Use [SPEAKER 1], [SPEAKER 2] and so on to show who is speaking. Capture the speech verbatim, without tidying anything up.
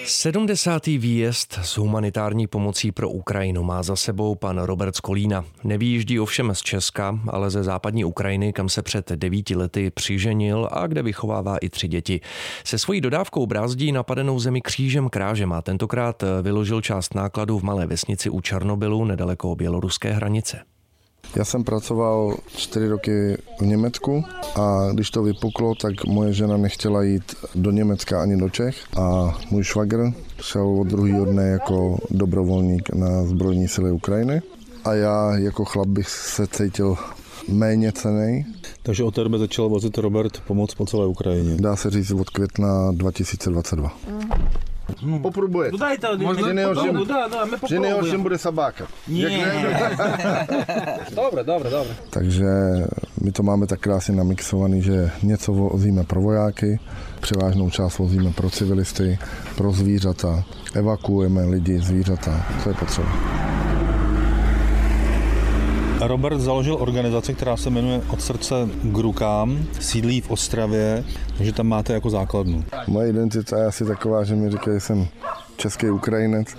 [SPEAKER 1] sedmdesátý výjezd s humanitární pomocí pro Ukrajinu má za sebou pan Robert z Kolína. Nevýjíždí ovšem z Česka, ale ze západní Ukrajiny, kam se před devíti lety přiženil a kde vychovává i tři děti. Se svojí dodávkou brázdí napadenou zemi křížem krážem a tentokrát vyložil část nákladů v malé vesnici u Černobylu nedaleko běloruské hranice.
[SPEAKER 2] Já jsem pracoval čtyři roky v Německu a když to vypuklo, tak moje žena nechtěla jít do Německa ani do Čech a můj švagr šel od druhého dne jako dobrovolník na zbrojní síly Ukrajiny a já jako chlap bych se cítil méně cennej.
[SPEAKER 3] Takže od té doby začal vozit Robert pomoc po celé Ukrajině.
[SPEAKER 2] Dá se říct od května dva tisíce dvacet dva. Hmm. Popробуйте. Že nejhorším, že nejhorším bude sabáka.
[SPEAKER 3] Dobre, dobre, dobre.
[SPEAKER 2] Takže my to máme tak krásně namixovaný, že něco vozíme pro vojáky, převážnou část vozíme pro civilisty, pro zvířata, evakuujeme lidi, zvířata, co je potřeba.
[SPEAKER 3] Robert založil organizaci, která se jmenuje Od srdce k rukám, sídlí v Ostravě, takže tam máte jako základnu.
[SPEAKER 2] Moje identita je asi taková, že mi říkají, že jsem český Ukrajinec,